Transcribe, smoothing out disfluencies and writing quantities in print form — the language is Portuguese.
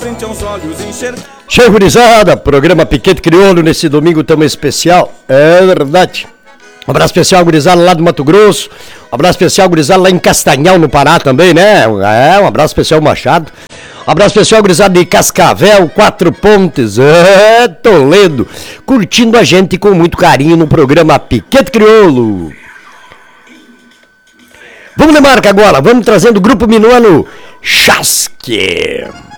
frente aos olhos enxergar. Cheio gurizada, programa Piquete Crioulo nesse domingo tão especial. É verdade. Um abraço especial, gurizada, lá do Mato Grosso. Um abraço especial, gurizada, lá em Castanhal, no Pará também, né? Um abraço especial, Machado. Um abraço especial, gurizada, de Cascavel, Quatro Pontes, Toledo. Curtindo a gente com muito carinho no programa Piquete Crioulo. Vamos de marca agora, vamos trazendo o Grupo Minuano Chasque.